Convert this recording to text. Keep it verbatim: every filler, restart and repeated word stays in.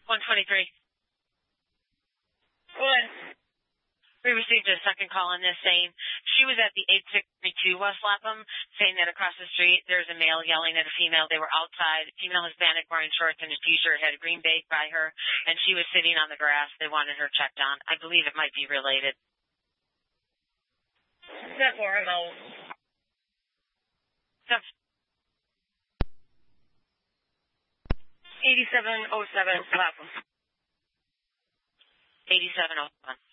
one twenty-three. What? We received a second call on this saying she was at the eight six three two West Lapham, saying that across the street there's a male yelling at a female. They were outside. Female Hispanic wearing shorts and a T-shirt, had a green bag by her, and she was sitting on the grass. They wanted her checked on. I believe it might be related. That's where I'm out. eighty-seven oh seven Lapham. eighty-seven oh seven.